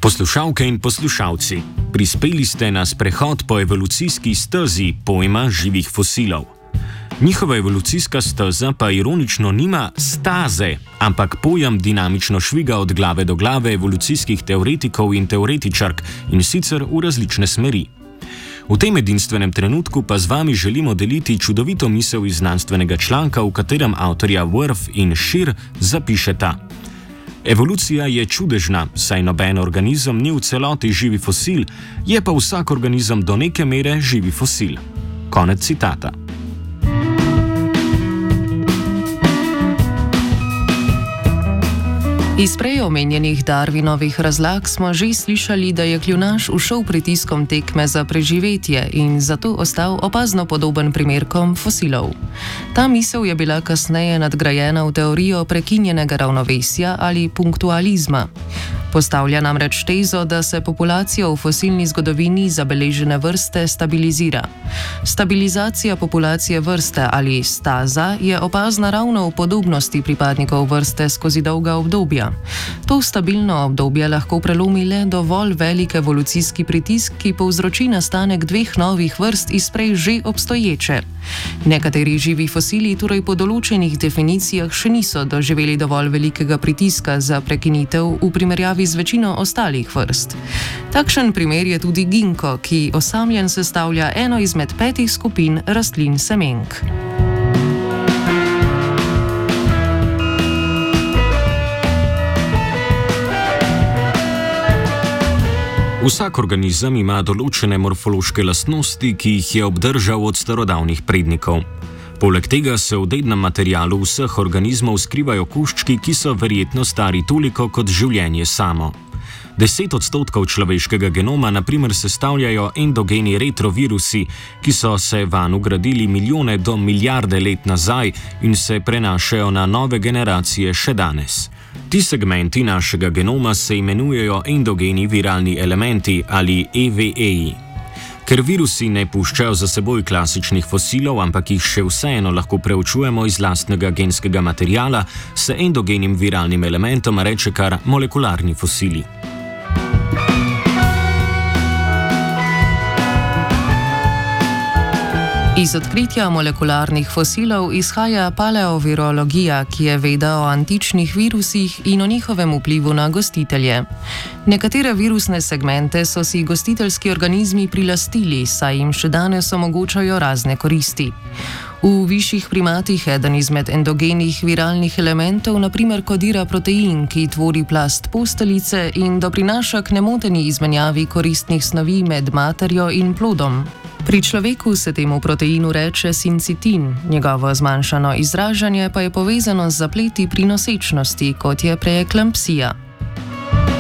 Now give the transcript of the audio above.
Poslušalke in poslušalci, prispeli ste na sprehod po evolucijski stezi pojma živih fosilov. Njihova evolucijska steza pa ironično nima staze, ampak pojem dinamično šviga od glave do glave evolucijskih teoretikov in teoretičark in sicer v različne smeri. V tem edinstvenem trenutku pa z vami želimo deliti čudovito misel iz znanstvenega članka, v katerem avtorja Wurf in Scheer zapišeta: Evolucija je čudežna, saj noben organizem ni v celoti živi fosil, je pa vsak organizem do neke mere živi fosil. Konec citata. Iz prej omenjenih Darwinovih razlag smo že slišali, da je kljunaš ušel pritiskom tekme za preživetje in zato ostal opazno podoben primerkom fosilov. Ta misel je bila kasneje nadgrajena v teorijo prekinjenega ravnovesja ali punktualizma. Postavlja namreč tezo, da se populacija v fosilni zgodovini zabeležene vrste stabilizira. Stabilizacija populacije vrste ali staza je opazna ravno v podobnosti pripadnikov vrste skozi dolga obdobja. To stabilno obdobje lahko prelomi le dovolj velik evolucijski pritisk, ki povzroči nastanek dveh novih vrst iz prej že obstoječe. Nekateri živi fosili torej po določenih definicijah še niso doživeli dovolj velikega pritiska za prekinitev v primerjavi z večino ostalih vrst. Takšen primer je tudi ginko, ki osamljen sestavlja eno izmed 5 skupin rastlin semenk. Vsak organizem ima določene morfološke lastnosti, ki jih je obdržal od starodavnih prednikov. Poleg tega se v dednem materialu vseh organizmov skrivajo koščki, ki so verjetno stari toliko kot življenje samo. 10% človeškega genoma na primer sestavljajo endogeni retrovirusi, ki so se vanj vgradili milijone do milijarde let nazaj in se prenašajo na nove generacije še danes. Ti segmenti našega genoma se imenujejo endogeni viralni elementi ali EVE-ji. Ker virusi ne puščajo za seboj klasičnih fosilov, ampak jih še vseeno lahko preučujemo iz lastnega genskega materiala, se endogenim viralnim elementom reče kar molekularni fosili. Iz odkritja molekularnih fosilov izhaja paleovirologija, ki je veda o antičnih virusih in o njihovem vplivu na gostitelje. Nekatere virusne segmente so si gostiteljski organizmi prilastili, saj jim še danes omogočajo razne koristi. V višjih primatih eden izmed endogenih viralnih elementov na primer kodira protein, ki tvori plast posteljice in doprinaša k nemoteni izmenjavi koristnih snovi med materjo in plodom. Pri človeku se temu proteinu reče sincitin, njegovo zmanjšano izražanje pa je povezano z zapleti pri nosečnosti, kot je preeklampsija.